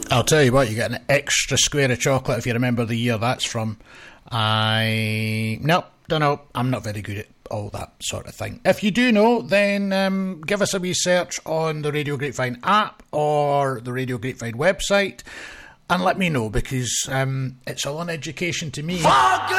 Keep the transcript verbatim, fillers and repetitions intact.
I'll tell you what, you get an extra square of chocolate if you remember the year that's from. I... No, don't know. I'm not very good at all that sort of thing. If you do know, then um, give us a wee search on the Radio Grapevine app or the Radio Grapevine website and let me know, because um, it's all an education to me.